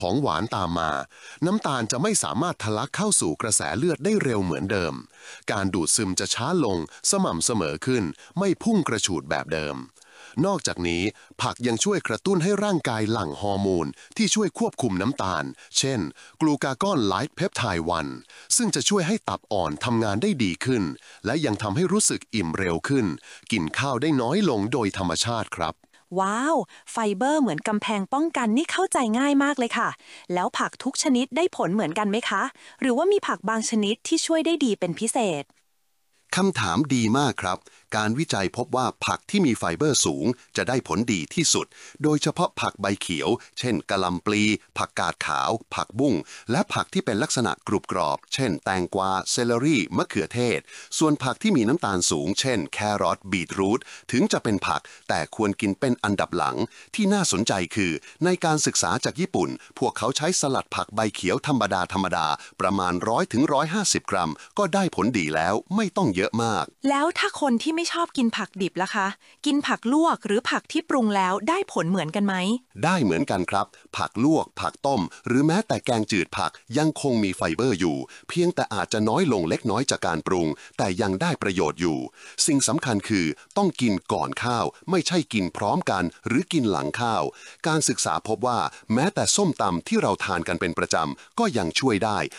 ของหวานตามมาน้ำตาลจะไม่สามารถทะลักเข้าสู่กระแสเลือดได้เร็วเหมือนเดิมการดูดซึมจะช้าลงสม่ำเสมอขึ้นไม่พุ่งกระฉูดแบบเดิมนอกจากนี้ผักยังช่วยกระตุ้นให้ร่างกายหลั่งฮอร์โมนที่ช่วยควบคุมน้ำตาลเช่นกลูกากอนไลท์เพปไทด์1ซึ่งจะช่วยให้ตับอ่อนทำงานได้ดีขึ้นและยังทำให้รู้สึกอิ่มเร็วขึ้นกินข้าวได้น้อยลงโดยธรรมชาติครับว้าวไฟเบอร์เหมือนกำแพงป้องกันนี่เข้าใจง่ายมากเลยค่ะแล้วผักทุกชนิดได้ผลเหมือนกันไหมคะหรือว่ามีผักบางชนิดที่ช่วยได้ดีเป็นพิเศษคำถามดีมากครับ การวิจัยพบว่าผักที่มีไฟเบอร์สูงจะได้ผลดีที่สุด โดยเฉพาะผักใบเขียว เช่นกะหล่ำปลี ผักกาดขาว ผักบุ้ง และผักที่เป็นลักษณะกรุบกรอบ เช่นแตงกวา เซเลอรี่ มะเขือเทศ ส่วนผักที่มีน้ำตาลสูง เช่นแครอท บีทรูท ถึงจะเป็นผัก แต่ควรกินเป็นอันดับหลัง ที่น่าสนใจคือ ในการศึกษาจากญี่ปุ่น พวกเขาใช้สลัดผักใบเขียวธรรมดาประมาณ100 ถึง 150 กรัม ก็ได้ผลดีแล้วไม่ต้องเยอะมากแล้วถ้าคนที่ไม่ชอบกินผักดิบล่ะคะกินผักลวกหรือผักที่ปรุงแล้วได้ผลเหมือนกันไหมได้เหมือนกันครับผักลวกผักต้มหรือแม้แต่แกงจืดผักยังคงมีไฟเบอร์อยู่เพียงแต่อาจจะน้อยลงเล็กน้อยจากการปรุงแต่ยังได้ประโยชน์อยู่สิ่งสำคัญคือต้องกินก่อนข้าวไม่ใช่กินพร้อมกันหรือกินหลังข้าวการศึกษาพบว่าแม้แต่ส้มตำที่เราทานกันเป็นประจำก็ยังช่วยได้